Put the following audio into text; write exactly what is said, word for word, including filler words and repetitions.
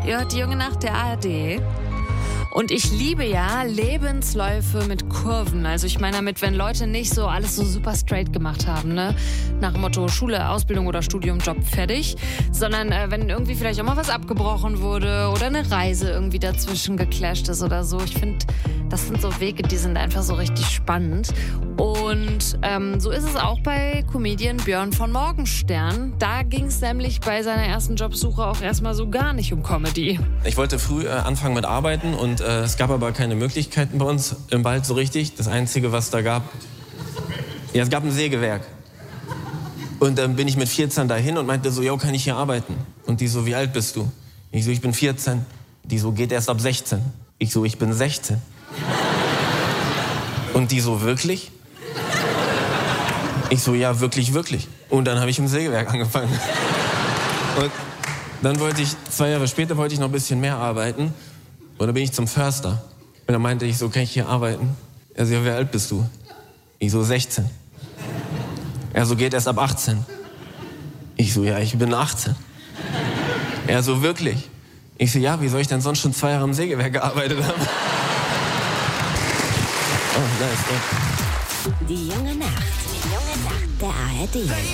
Ihr hört die Junge Nacht der A R D. Und ich liebe ja Lebensläufe mit Kurven. Also ich meine damit, wenn Leute nicht so alles so super straight gemacht haben, ne? Nach dem Motto Schule, Ausbildung oder Studium, Job, fertig. Sondern äh, wenn irgendwie vielleicht auch mal was abgebrochen wurde oder eine Reise irgendwie dazwischen geclasht ist oder so. Ich finde, das sind so Wege, die sind einfach so richtig spannend. Und ähm, so ist es auch bei Comedian Björn von Morgenstern. Da ging es nämlich bei seiner ersten Jobsuche auch erstmal so gar nicht um Comedy. Ich wollte früh äh, anfangen mit Arbeiten und äh, es gab aber keine Möglichkeiten bei uns im Wald so richtig. Das Einzige, was da gab, ja, es gab ein Sägewerk. Und dann bin ich mit vierzehn dahin und meinte so, yo, kann ich hier arbeiten? Und die so, wie alt bist du? Ich so, ich bin vierzehn. Die so, geht erst ab sechzehn. Ich so, ich bin sechzehn. Und die so, wirklich? Ich so, ja, wirklich, wirklich. Und dann habe ich im Sägewerk angefangen. Und dann wollte ich, zwei Jahre später wollte ich noch ein bisschen mehr arbeiten. Und dann bin ich zum Förster. Und dann meinte ich so, kann ich hier arbeiten? Er so, ja, wie alt bist du? Ich so, sechzehn. Er so, geht erst ab achtzehn. Ich so, ja, ich bin achtzehn. Er so, wirklich? Ich so, ja, wie soll ich denn sonst schon zwei Jahre im Sägewerk gearbeitet haben? Oh, nice, ja. Die junge Nacht. Die junge Nacht der A R D.